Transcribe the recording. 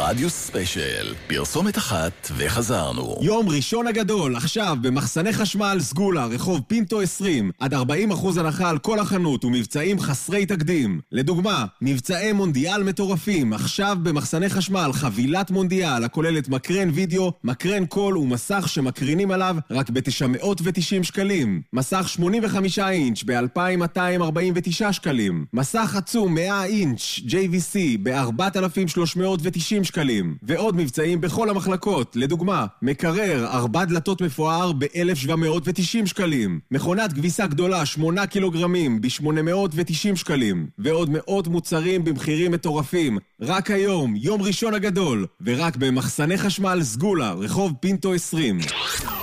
רדיוס ספיישל, פרסומת אחת וחזרנו. יום ראשון הגדול, עכשיו במחסני חשמל סגולה, רחוב פינטו 20, עד 40% הנחה על כל החנות ומבצעים חסרי תקדים. לדוגמה, מבצעי מונדיאל מטורפים, עכשיו במחסני חשמל חבילת מונדיאל הכוללת מקרן וידאו, מקרן קול ומסך שמקרינים עליו רק ב-990 שקלים. מסך 85 אינץ' ב-2,249 שקלים. מסך עצום 100 אינץ' JVC ב-4,390 שקלים. ועוד מבצעים בכל המחלקות, לדוגמה, מקרר 4 דלתות מפואר ב-1,790 שקלים. מכונת כביסה גדולה 8 קילוגרמים ב-890 שקלים. ועוד מאות מוצרים במחירים מטורפים. רק היום, יום ראשון הגדול, ורק במחסני חשמל סגולה, רחוב פינטו 20.